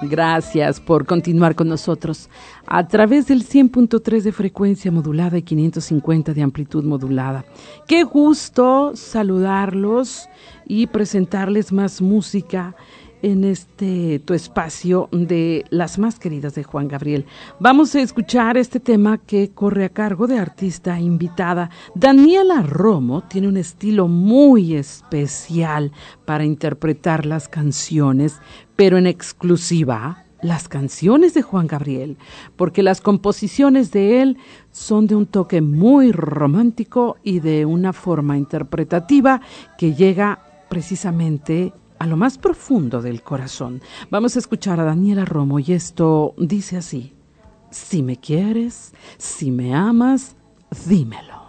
Gracias por continuar con nosotros a través del 100.3 de frecuencia modulada y 550 de amplitud modulada. Qué gusto saludarlos y presentarles más música en tu espacio de Las Más Queridas de Juan Gabriel. Vamos a escuchar este tema que corre a cargo de artista invitada. Daniela Romo tiene un estilo muy especial para interpretar las canciones, pero en exclusiva las canciones de Juan Gabriel, porque las composiciones de él son de un toque muy romántico y de una forma interpretativa que llega precisamente a lo más profundo del corazón. Vamos a escuchar a Daniela Romo y esto dice así: si me quieres, si me amas, dímelo.